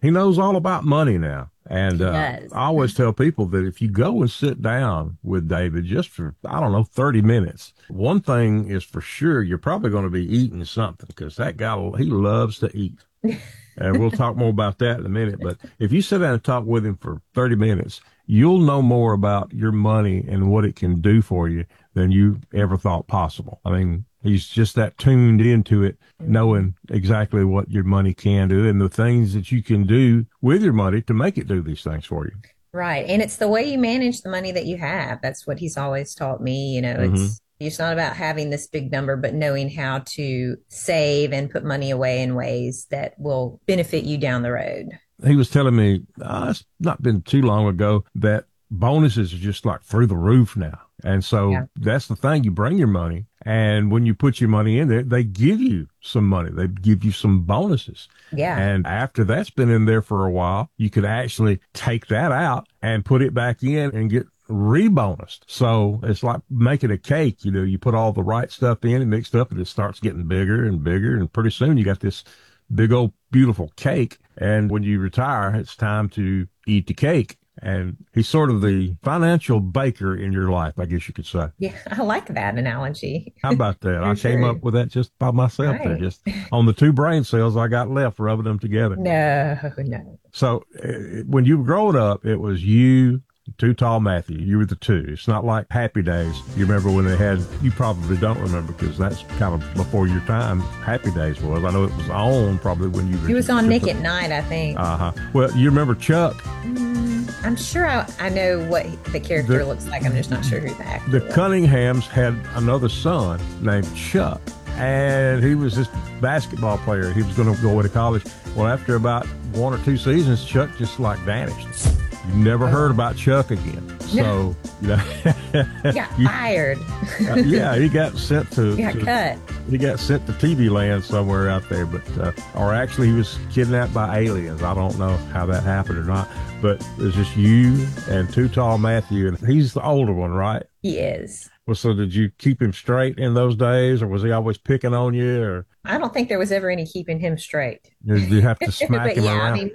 He knows all about money now. And He does. I always tell people that if you go and sit down with David just for, I don't know, 30 minutes, one thing is for sure, you're probably going to be eating something because that guy, he loves to eat. And we'll talk more about that in a minute. But if you sit down and talk with him for 30 minutes, you'll know more about your money and what it can do for you than you ever thought possible. I mean, he's just that tuned into it, knowing exactly what your money can do and the things that you can do with your money to make it do these things for you. Right. And it's the way you manage the money that you have. That's what he's always taught me. Hmm. It's not about having this big number, but knowing how to save and put money away in ways that will benefit you down the road. He was telling me, it's not been too long ago that bonuses are just like through the roof now. And so Yeah. that's the thing. You bring your money, and when you put your money in there, they give you some money. They give you some bonuses. Yeah. And after that's been in there for a while, you could actually take that out and put it back in and get rebonused. So it's like making a cake. You put all the right stuff in and mixed up, and it starts getting bigger and bigger. And pretty soon you got this big old beautiful cake. And when you retire, it's time to eat the cake. And he's sort of the financial baker in your life, I guess you could say. Yeah. I like that analogy How about that? for I came sure. up with that just by myself there, Right. just on the two brain cells I got left, rubbing them together. No, no. So when you were growing up, it was you, Too Tall Matthew. You were the two. It's not like Happy Days. You remember when they had, you probably don't remember because that's kind of before your time, Happy Days was. I know it was on probably when you were He was on just Nick at Night, I think. uh-huh. Well, you remember Chuck, I'm sure I know what the character the, looks like. I'm just not sure who the the actor was. Cunninghams had another son named Chuck, and he was this basketball player. He was going to go away to college. Well, after about one or two seasons, Chuck just like vanished. You never Oh, heard wow. about Chuck again. No, So, he got you, fired. yeah, he got sent He got cut. he got sent to TV land somewhere out there, but or actually he was kidnapped by aliens. I don't know how that happened or not, but it's just you and Too Tall Matthew, and he's the older one, right? He is. Well, so did you keep him straight in those days, or was he always picking on you, or I don't think there was ever any keeping him straight. did you have to smack But him yeah, I around? mean,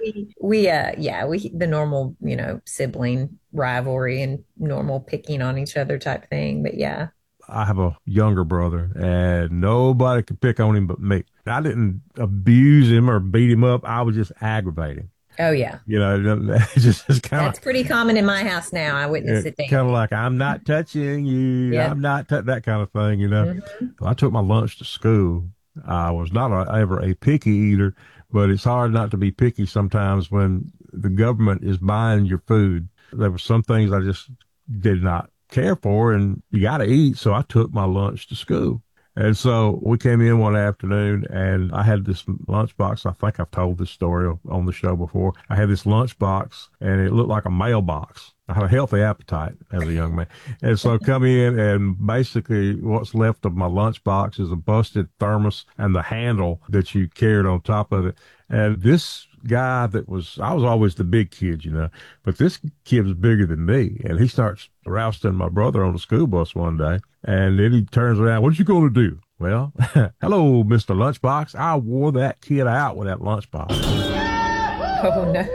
we the normal, sibling rivalry and normal picking on each other type thing. But yeah. I have a younger brother, and nobody could pick on him but me. I didn't abuse him or beat him up. I was just aggravating. Oh yeah. It's just That's pretty common in my house now. I witness it kind of daily. like I'm not touching you. Yep. I'm not that kind of thing. Mhm. I took my lunch to school. I was not ever a picky eater, but it's hard not to be picky sometimes when the government is buying your food. There were some things I just did not care for, and you got to eat. So I took my lunch to school. And so we came in one afternoon and I had this lunchbox. I think I've told this story on the show before. I had this lunchbox and it looked like a mailbox. I had a healthy appetite as a young man. And so I come in and basically what's left of my lunchbox is a busted thermos and the handle that you carried on top of it. And this guy I was always the big kid, but this kid was bigger than me. And he starts rousting my brother on the school bus one day. And then he turns around, what you going to do? Well, hello, Mr. Lunchbox. I wore that kid out with that lunchbox. Oh no.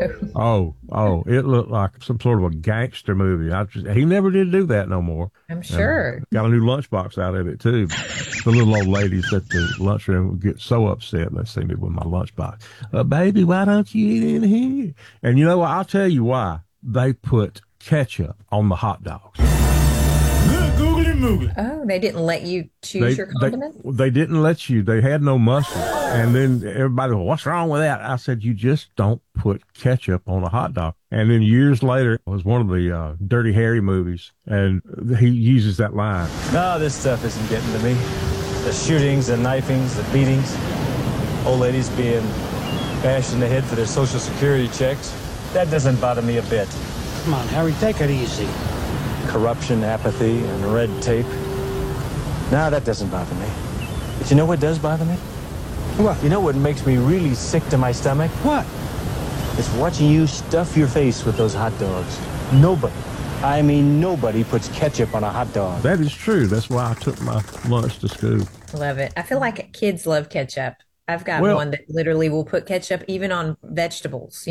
It looked like some sort of a gangster movie. He never did do that no more. I'm And sure. got a new lunchbox out of it too. The little old ladies at the lunchroom would get so upset when they see me with my lunchbox. Baby, why don't you eat in here? And you know what? I'll tell you why. They put ketchup on the hot dogs. Good googly moogly. Oh, they didn't let you They choose your they condiments? they didn't let you. They had no mustard. And then everybody, what's wrong with that? I said, you just don't put ketchup on a hot dog. And then years later, it was one of the Dirty Harry movies, and he uses that line. No, this stuff isn't getting to me. The shootings, the knifings, the beatings, old ladies being bashed in the head for their social security checks. That doesn't bother me a bit. Come on, Harry, take it easy. Corruption, apathy, and red tape. No, that doesn't bother me. But you know what does bother me? What? You know what makes me really sick to my stomach? What? It's watching you stuff your face with those hot dogs. Nobody, I mean nobody, puts ketchup on a hot dog. That is true. That's why I took my lunch to school. Love it. I feel like kids love ketchup. I've got Well, one that literally will put ketchup even on vegetables.